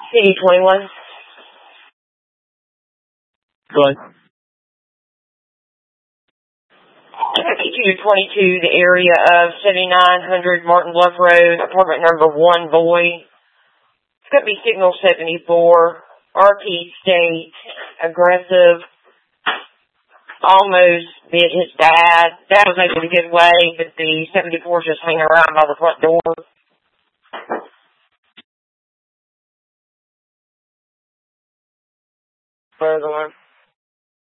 City 21. Go ahead. 2222, the area of 7900 Martin Bluff Road, apartment number 1, Boy. It's going to be signal 74. RP state, aggressive, almost bit his dad. Dad was making a good way, but the 74 is just hanging around by the front door. Further one.